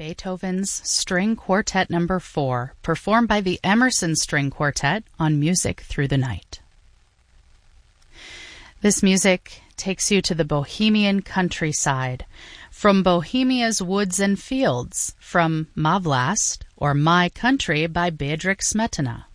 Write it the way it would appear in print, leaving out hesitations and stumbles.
Beethoven's String Quartet No. 4, performed by the Emerson String Quartet on Music Through the Night. This music takes you to the Bohemian countryside, from Bohemia's woods and fields, from Ma Vlast, or My Country by Bedřich Smetana.